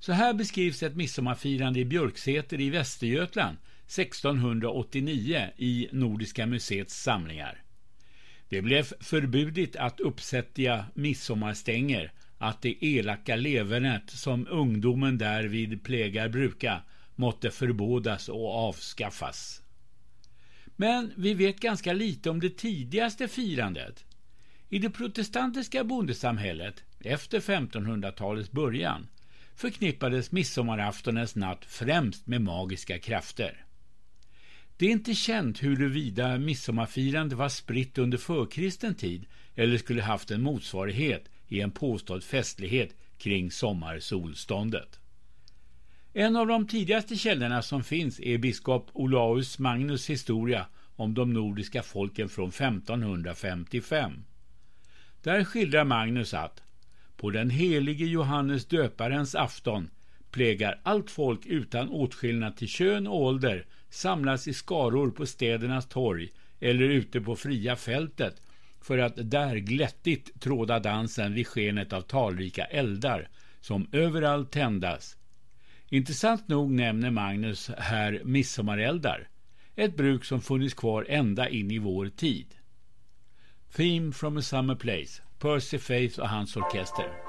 Så här beskrivs ett midsommarfirande i Björksäter i Västergötland 1689 i Nordiska museets samlingar. Det blev förbudigt att uppsätta midsommarstänger, att det elaka levernet som ungdomen därvid plägar bruka måtte förbådas och avskaffas. Men vi vet ganska lite om det tidigaste firandet. I det protestantiska bondesamhället, efter 1500-talets början, förknippades midsommaraftonens natt främst med magiska krafter. Det är inte känt huruvida midsommarfirande var spritt under förkristen tid eller skulle haft en motsvarighet i en påstådd festlighet kring sommarsolståndet. En av de tidigaste källorna som finns är biskop Olaus Magnus historia om de nordiska folken från 1555. Där skildrar Magnus att på den helige Johannes döparens afton plägar allt folk utan åtskillnad till kön och ålder samlas i skaror på städernas torg eller ute på fria fältet för att där glättigt tråda dansen vid skenet av talrika eldar som överallt tändas. Intressant nog nämner Magnus här midsommareldar, ett bruk som funnits kvar ända in i vår tid. Theme from a Summer Place, Percy Faith och hans orkester.